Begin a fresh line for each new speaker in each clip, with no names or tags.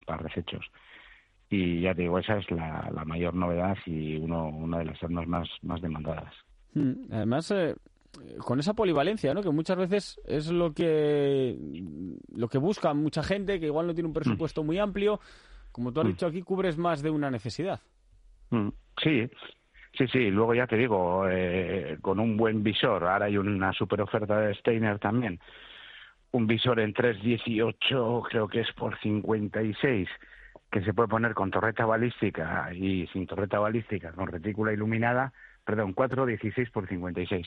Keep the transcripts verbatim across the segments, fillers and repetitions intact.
para resechos. Y ya te digo, esa es la, la mayor novedad y uno, una de las armas más, más demandadas.
Además, eh, con esa polivalencia, ¿no? Que muchas veces es lo que lo que busca mucha gente, que igual no tiene un presupuesto mm. muy amplio. Como tú has mm. dicho aquí, cubres más de una necesidad.
Mm. Sí, sí, sí. Luego ya te digo, eh, con un buen visor. Ahora hay una super oferta de Steiner también. Un visor en tres dieciocho, creo que es por cincuenta y seis, que se puede poner con torreta balística y sin torreta balística, con retícula iluminada, perdón, cuatro dieciséis por cincuenta y seis.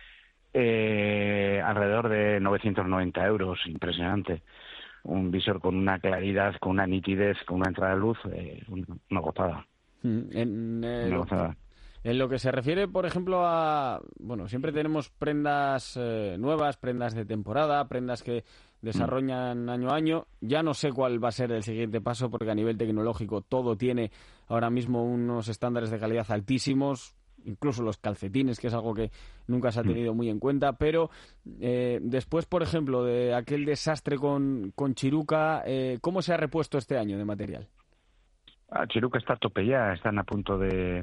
Eh, alrededor de novecientos noventa euros, impresionante. Un visor con una claridad, con una nitidez, con una entrada de luz, eh, una gozada.
En, eh,
una gozada.
En lo que se refiere, por ejemplo, a... Bueno, siempre tenemos prendas eh, nuevas, prendas de temporada, prendas que desarrollan mm. año a año. Ya no sé cuál va a ser el siguiente paso, porque a nivel tecnológico todo tiene ahora mismo unos estándares de calidad altísimos, incluso los calcetines, que es algo que nunca se ha tenido muy en cuenta. Pero eh, después, por ejemplo, de aquel desastre con, con Chiruca, eh, ¿cómo se ha repuesto este año de material?
Ah, Chiruca está a tope ya, están a punto de...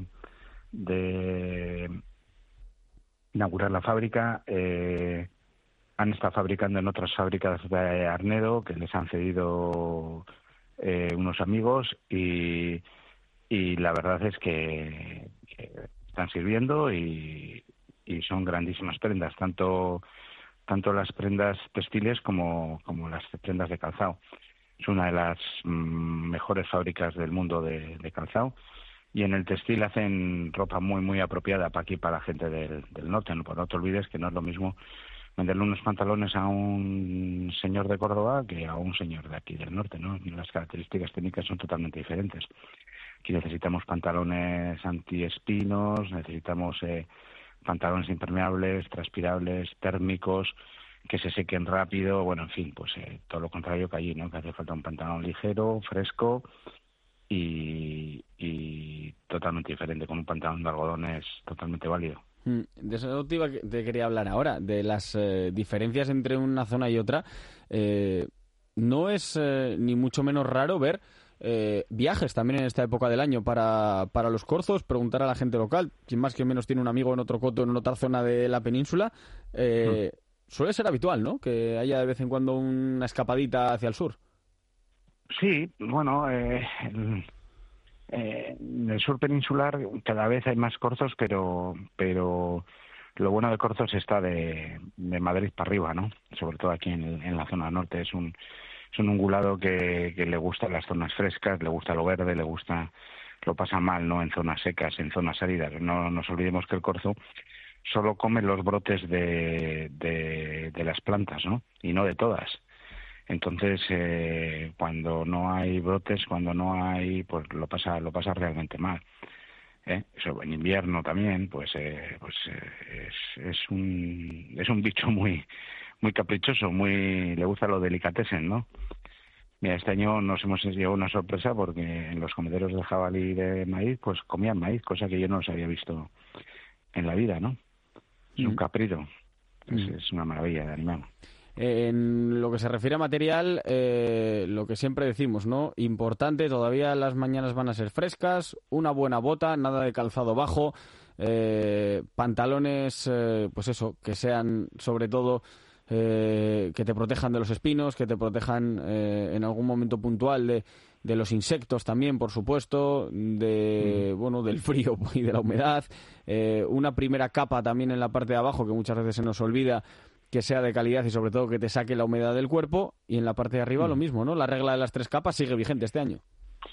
de inaugurar la fábrica. Eh, han estado fabricando en otras fábricas de Arnedo que les han cedido eh, unos amigos y, y la verdad es que, que están sirviendo y, y son grandísimas prendas, tanto tanto las prendas textiles como, como las prendas de calzado. Es una de las mm, mejores fábricas del mundo de, de calzado. Y en el textil hacen ropa muy, muy apropiada para aquí, para la gente del, del norte. No, pues no te olvides que no es lo mismo venderle unos pantalones a un señor de Córdoba que a un señor de aquí del norte, ¿no? Las características técnicas son totalmente diferentes. Aquí necesitamos pantalones antiespinos, necesitamos eh, pantalones impermeables, transpirables, térmicos, que se sequen rápido. Bueno, en fin, pues eh, todo lo contrario que allí, ¿no? Que hace falta un pantalón ligero, fresco, Y, y totalmente diferente, con un pantalón de algodón es totalmente válido.
De eso te, iba, te quería hablar ahora, de las eh, diferencias entre una zona y otra. Eh, no es eh, ni mucho menos raro ver eh, viajes también en esta época del año para, para los corzos, preguntar a la gente local, quien más que menos tiene un amigo en otro coto, en otra zona de la península. Eh, mm. Suele ser habitual, ¿no?, que haya de vez en cuando una escapadita hacia el sur.
Sí, bueno, eh, el, eh, en el sur peninsular cada vez hay más corzos, pero pero lo bueno de corzos está de, de Madrid para arriba, ¿no? Sobre todo aquí en, en la zona norte. Es un es un ungulado que, que le gusta las zonas frescas, le gusta lo verde, le gusta, lo pasa mal, ¿no? En zonas secas, en zonas áridas. No nos olvidemos que el corzo solo come los brotes de, de, de las plantas, ¿no? Y no de todas. Entonces, eh, cuando no hay brotes, cuando no hay, pues lo pasa, lo pasa realmente mal. ¿Eh? Eso, en invierno también, pues, eh, pues eh, es, es un, es un bicho muy, muy caprichoso, muy, le gusta lo delicatessen, ¿no? Mira, este año nos hemos llevado una sorpresa porque en los comederos de jabalí de maíz, pues comían maíz, cosa que yo no los había visto en la vida, ¿no? Es mm. un caprito, mm. es, es una maravilla de animal.
En lo que se refiere a material, eh, lo que siempre decimos, ¿no? Importante, todavía las mañanas van a ser frescas, una buena bota, nada de calzado bajo, eh, pantalones, eh, pues eso, que sean sobre todo eh, que te protejan de los espinos, que te protejan eh, en algún momento puntual de, de los insectos también, por supuesto, de mm. bueno, del frío y de la humedad, eh, una primera capa también en la parte de abajo que muchas veces se nos olvida, que sea de calidad y sobre todo que te saque la humedad del cuerpo, y en la parte de arriba mm. lo mismo, ¿no? La regla de las tres capas sigue vigente este año.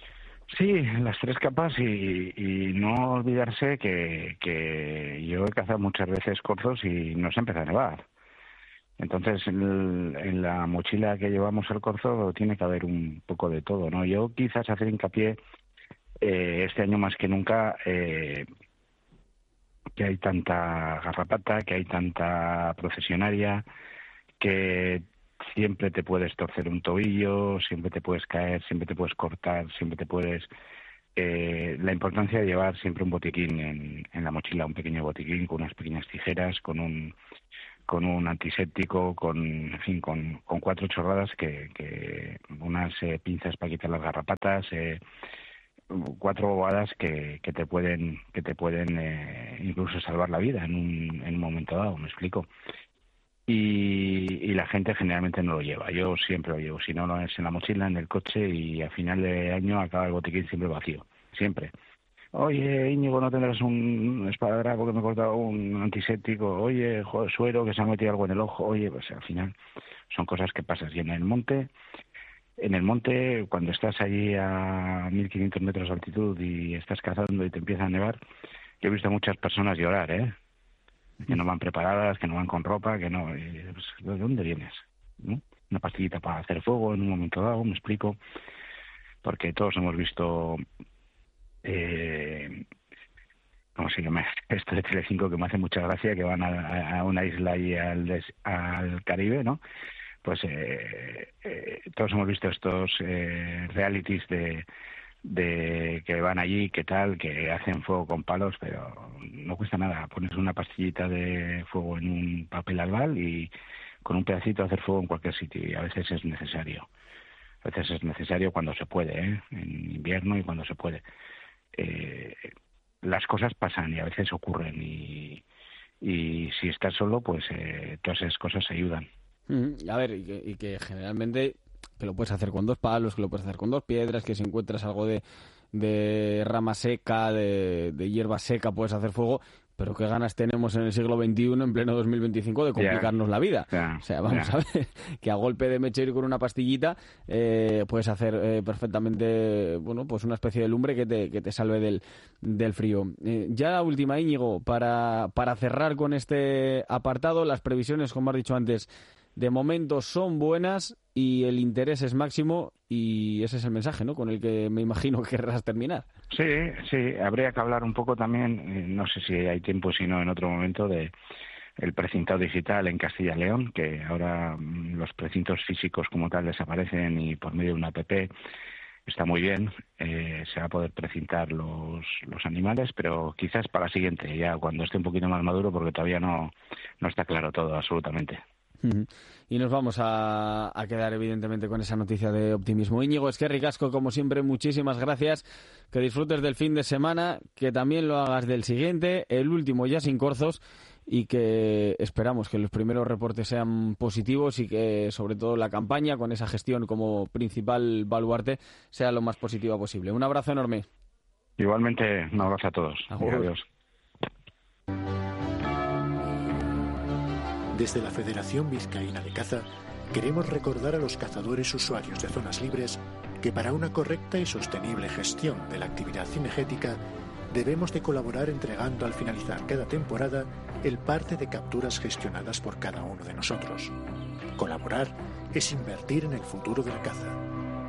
Sí, las tres capas y, y no olvidarse que, que yo he cazado muchas veces corzos y no se empieza a nevar. Entonces, en, en la mochila que llevamos al corzo tiene que haber un poco de todo, ¿no? Yo quizás hacer hincapié eh, este año más que nunca eh, que hay tanta garrapata, que hay tanta procesionaria, que siempre te puedes torcer un tobillo, siempre te puedes caer, siempre te puedes cortar, siempre te puedes... Eh, la importancia de llevar siempre un botiquín en, en la mochila, un pequeño botiquín con unas pequeñas tijeras, con un con un antiséptico, con, en fin, con, con cuatro chorradas que, que unas eh, pinzas para quitar las garrapatas, eh, cuatro bobadas que, que te pueden que te pueden eh, incluso salvar la vida en un, en un momento dado, me explico. Y, y la gente generalmente no lo lleva. Yo siempre lo llevo, si no, no es en la mochila, en el coche, y a final de año acaba el botiquín siempre vacío, siempre. Oye, Íñigo, ¿no tendrás un esparadrapo que me he cortado, un antiséptico? Oye, joder, suero, que se ha metido algo en el ojo. Oye, pues al final son cosas que pasas. Y en el monte, en el monte, cuando estás allí a mil quinientos metros de altitud y estás cazando y te empieza a nevar, yo he visto a muchas personas llorar, ¿eh? Que no van preparadas, que no van con ropa, que no... Pues, ¿de dónde vienes? ¿No? Una pastillita para hacer fuego en un momento dado, me explico. Porque todos hemos visto... Eh, ¿cómo se llama? Esto de Telecinco, que me hace mucha gracia, que van a, a una isla y al, des, al Caribe, ¿no? Pues eh, eh, todos hemos visto estos eh, realities de, de que van allí, que tal, que hacen fuego con palos, pero no cuesta nada. Pones una pastillita de fuego en un papel albal y con un pedacito hacer fuego en cualquier sitio, y a veces es necesario. A veces es necesario cuando se puede, ¿eh? En invierno y cuando se puede. Eh, las cosas pasan y a veces ocurren, y, y si estás solo, pues eh, todas esas cosas ayudan.
Mm, a ver, y que, y que generalmente que lo puedes hacer con dos palos, que lo puedes hacer con dos piedras, que si encuentras algo de, de rama seca, de, de hierba seca, puedes hacer fuego. Pero qué ganas tenemos en el siglo veintiuno, en pleno dos mil veinticinco, de complicarnos yeah. la vida. Yeah. O sea, vamos yeah. a ver, que a golpe de mechero y con una pastillita eh, puedes hacer eh, perfectamente, bueno, pues una especie de lumbre que te, que te salve del, del frío. Eh, ya la última, Íñigo, para, para cerrar con este apartado, las previsiones, como has dicho antes, de momento son buenas y el interés es máximo, y ese es el mensaje, ¿no?, con el que me imagino que querrás terminar.
Sí, sí, habría que hablar un poco también, no sé si hay tiempo, si no en otro momento, de el precintado digital en Castilla y León, que ahora los precintos físicos como tal desaparecen y por medio de una app está muy bien, eh, se va a poder precintar los, los animales, pero quizás para la siguiente, ya cuando esté un poquito más maduro, porque todavía no, no está claro todo absolutamente.
Y nos vamos a, a quedar evidentemente con esa noticia de optimismo. Íñigo Esquerrik Asko, como siempre, muchísimas gracias, que disfrutes del fin de semana, que también lo hagas del siguiente, el último ya sin corzos, y que esperamos que los primeros reportes sean positivos y que sobre todo la campaña, con esa gestión como principal baluarte, sea lo más positiva posible. Un abrazo enorme.
Igualmente, un abrazo a todos. Adiós.
Desde la Federación Vizcaína de Caza, queremos recordar a los cazadores usuarios de zonas libres que para una correcta y sostenible gestión de la actividad cinegética debemos de colaborar entregando al finalizar cada temporada el parte de capturas gestionadas por cada uno de nosotros. Colaborar es invertir en el futuro de la caza.